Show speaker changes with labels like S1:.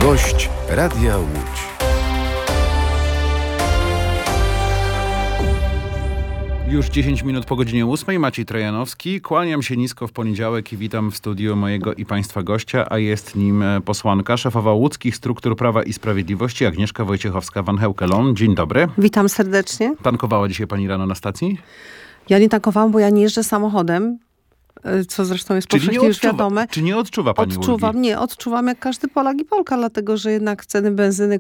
S1: Gość Radia Łódź.
S2: Już 10 minut po godzinie 8. Maciej Trojanowski. Kłaniam się nisko w poniedziałek i witam w studiu mojego i państwa gościa, a jest nim posłanka, szefowa łódzkich struktur Prawa i Sprawiedliwości, Agnieszka Wojciechowska-Van Heukelom. Dzień dobry.
S3: Witam serdecznie.
S2: Tankowała dzisiaj pani rano na stacji?
S3: Ja nie tankowałam, bo ja nie jeżdżę samochodem, co zresztą jest powszechnie już wiadome.
S2: Czy nie odczuwa pani ulgi?
S3: Odczuwam jak każdy Polak i Polka, dlatego że jednak ceny benzyny,